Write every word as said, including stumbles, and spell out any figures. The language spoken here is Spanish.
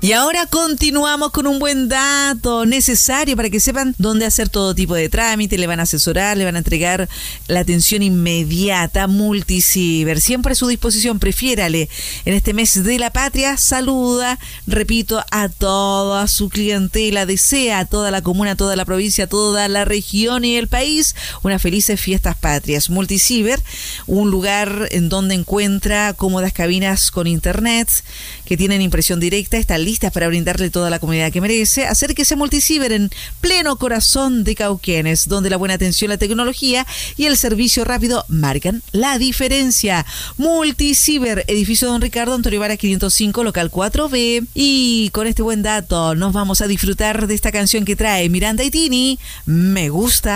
Y ahora continuamos con un buen dato necesario para que sepan dónde hacer todo tipo de trámite. Le van a asesorar, le van a entregar la atención inmediata. Multiciber, siempre a su disposición. Prefiérale. En este mes de la patria, saluda, repito, a toda su clientela. Desea a toda la comuna, a toda la provincia, a toda la región y el país unas felices fiestas patrias. Multiciber, un lugar en donde encuentra cómodas cabinas con internet que tienen impresión directa, están listas para brindarle toda la comodidad que merece. Acérquese a Multiciber en pleno corazón de Cauquenes, donde la buena atención, la tecnología y el servicio rápido marcan la diferencia. Multiciber, edificio Don Ricardo, Antonio Vara quinientos cinco, local cuatro B. Y con este buen dato nos vamos a disfrutar de esta canción que trae Miranda y Tini, Me Gusta.